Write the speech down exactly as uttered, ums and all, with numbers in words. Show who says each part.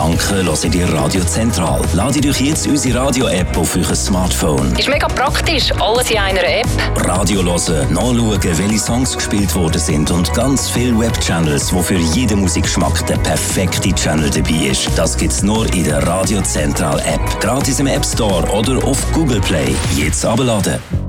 Speaker 1: Danke, hört ihr Radio Zentral. Ladet euch jetzt unsere Radio-App auf euer Smartphone.
Speaker 2: Ist mega praktisch, alles in einer App.
Speaker 1: Radio hören, nachschauen, welche Songs gespielt worden sind und ganz viele Webchannels, wo für jeden Musikgeschmack der perfekte Channel dabei ist. Das gibt's nur in der Radio Zentral App. Gratis im App Store oder auf Google Play. Jetzt abladen.